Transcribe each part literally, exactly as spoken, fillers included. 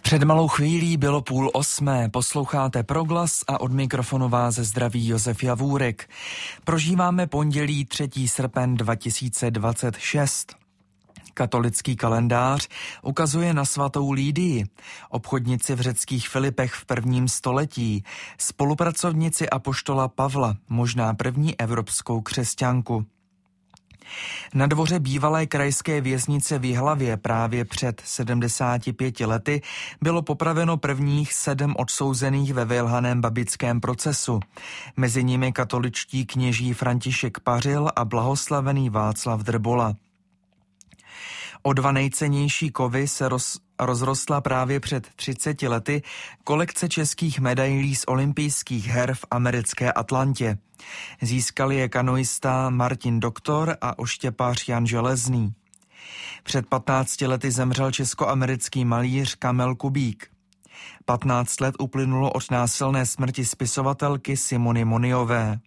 Před malou chvílí bylo půl osmé, posloucháte Proglas a od mikrofonu vás zdraví Josef Javůrek. Prožíváme pondělí třetího srpna dva tisíce dvacet šest. Katolický kalendář ukazuje na svatou Lídii, obchodnici v řeckých Filipech v prvním století, spolupracovnici apoštola Pavla, možná první evropskou křesťanku. Na dvoře bývalé krajské věznice v Jihlavě právě před sedmdesáti pěti lety bylo popraveno prvních sedm odsouzených ve vylhaném babickém procesu. Mezi nimi katoličtí kněží František Pařil a blahoslavený Václav Drbola. O dva nejcennější kovy se roz, rozrostla právě před třiceti lety kolekce českých medailí z olympijských her v americké Atlantě. Získali je kanoista Martin Doktor a oštěpář Jan Železný. Před patnácti lety zemřel česko-americký malíř Kamil Kubík. Patnáct let uplynulo od násilné smrti spisovatelky Simony Moniové.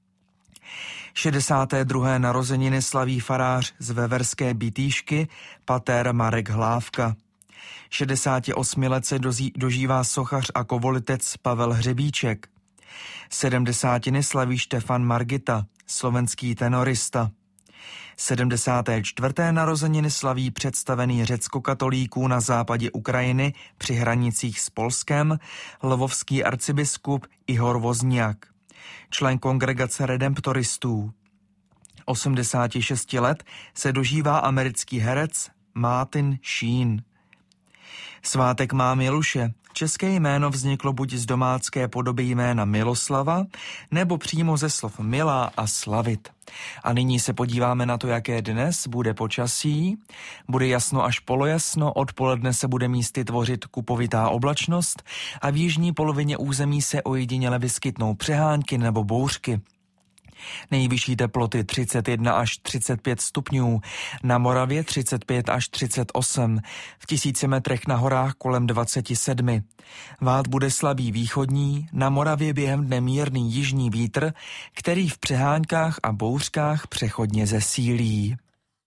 šedesáté druhé narozeniny slaví farář z Veverské Bytýšky pater Marek Hlávka. šedesáti osmi let se dozí, dožívá sochař a kovolitec Pavel Hřebíček. sedmdesátiny slaví Štefan Margita, slovenský tenorista. sedmdesáté čtvrté narozeniny slaví představený řecko-katolíků na západě Ukrajiny při hranicích s Polskem lvovský arcibiskup Ihor Wozniak, člen kongregace redemptoristů. osmdesáti šesti let se dožívá americký herec Martin Sheen. Svátek má Miluše. České jméno vzniklo buď z domácké podoby jména Miloslava, nebo přímo ze slov milá a slavit. A nyní se podíváme na to, jaké dnes bude počasí. Bude jasno až polojasno, odpoledne se bude místy tvořit kupovitá oblačnost a v jižní polovině území se ojediněle vyskytnou přehánky nebo bouřky. Nejvyšší teploty třicet jedna až třicet pět stupňů, na Moravě třicet pět až třicet osm, v tisíci metrech na horách kolem dvacet sedm. Vát bude slabý východní, na Moravě během dne mírný jižní vítr, který v přeháňkách a bouřkách přechodně zesílí.